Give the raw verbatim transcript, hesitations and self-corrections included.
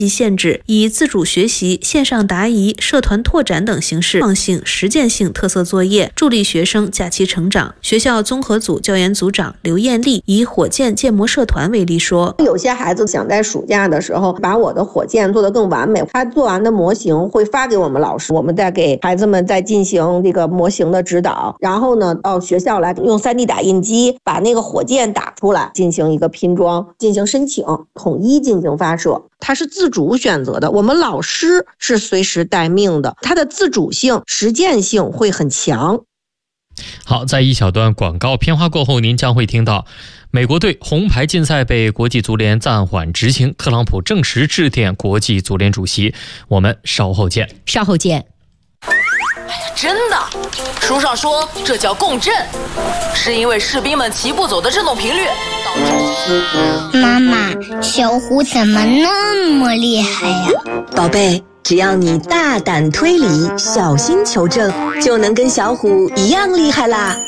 及限制，以自主学习、线上答疑、社团拓展等形式创性、实践性特色作业，助力学生假期成长。学校综合组教研组长刘艳丽以火箭建模社团为例说， 有些孩子想在暑假的时候把我的火箭做得更完美，他做完的模型会发给我们老师，我们再给孩子们再进行这个模型的指导，然后呢到学校来用 三 D 打印机把那个火箭打出来，进行一个拼装，进行申请，统一进行发射。它是自主选择的，我们老师是随时待命的，它的自主性、实践性会很强。 好，在一小段广告片花过后，您将会听到美国队红牌禁赛被国际足联暂缓执行，特朗普证实致电国际足联主席。我们稍后见。 稍后见。 哎呀，真的，书上说这叫共振，是因为士兵们齐步走的振动频率导致。 妈妈，小虎怎么那么厉害呀？ 宝贝，只要你大胆推理，小心求证，就能跟小虎一样厉害啦。